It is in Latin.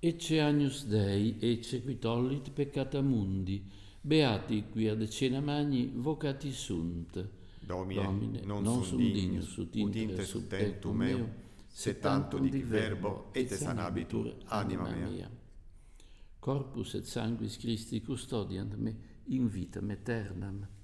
Ecce Agnus Dei, ecce qui tollit peccata mundi, beati qui ad cena magni vocati sunt. Domine, non non sum sum dignus dignus, ut ut intre inte sub subtentum tecum meo, se tanto dic verbo, et sanabitur anima mea. Corpus et sanguis Christi custodiant me in vitam aeternam.